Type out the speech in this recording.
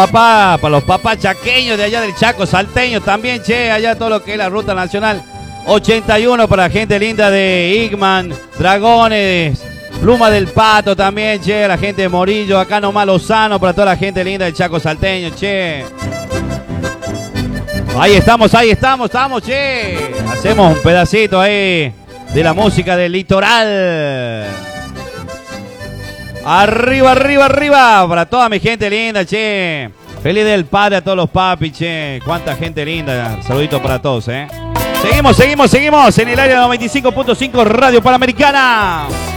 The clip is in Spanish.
Papá, para los papás chaqueños de allá del Chaco, salteños también, che, allá todo lo que es la ruta nacional 81 para la gente linda de Igman, Dragones, Pluma del Pato también, che, la gente de Morillo, acá nomás Lozano, para toda la gente linda del Chaco salteño, che. Ahí estamos, che. Hacemos un pedacito ahí de la música del litoral. Arriba, arriba, arriba. Para toda mi gente linda, che. Feliz del padre a todos los papis, che. Cuánta gente linda. Saluditos para todos, Seguimos en el área 95.5 Radio Panamericana.